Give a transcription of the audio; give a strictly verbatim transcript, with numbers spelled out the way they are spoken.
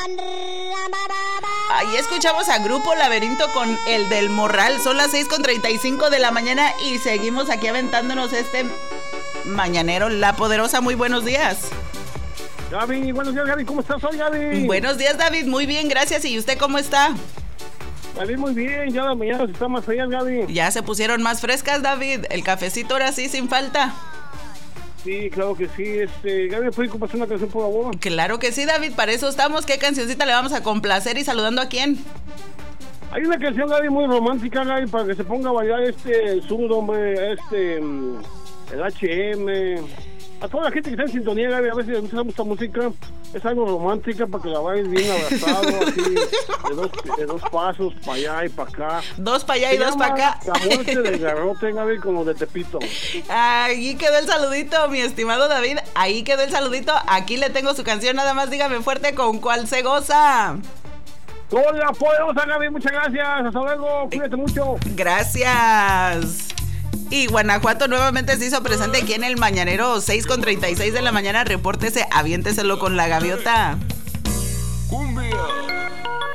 Ahí escuchamos a Grupo Laberinto con El del Morral. Son las seis con treinta y cinco de la mañana y seguimos aquí aventándonos este mañanero. La Poderosa, muy buenos días. Gaby, buenos días, Gaby. ¿Cómo estás hoy, Gaby? Buenos días, David. Muy bien, gracias. ¿Y usted cómo está? Gaby, muy bien. Ya la mañana está más fría, Gaby. Ya se pusieron más frescas, David. El cafecito ahora sí, sin falta. Sí, claro que sí. Este, Gaby, ¿puedes complacer una canción, por favor? Claro que sí, David. Para eso estamos. ¿Qué cancioncita le vamos a complacer y saludando a quién? Hay una canción, Gaby, muy romántica, Gaby, para que se ponga a bailar este, el sur, hombre, este, el H M. A toda la gente que está en sintonía, Gaby, a veces escuchamos esta música, es algo romántica para que la bailes bien abrazado, así, de dos, de dos pasos, para allá y para acá. Dos para allá y dos para acá. La muerte del garrote, Gaby, como de Tepito. Ahí quedó el saludito, mi estimado David. Ahí quedó el saludito. Aquí le tengo su canción, nada más dígame fuerte con cuál se goza. Con La Poderosa, Gaby, muchas gracias. Hasta luego, cuídate mucho. Gracias. Y Guanajuato nuevamente se hizo presente aquí en el Mañanero, seis con treinta y seis de la mañana. Repórtese, aviénteselo con la gaviota.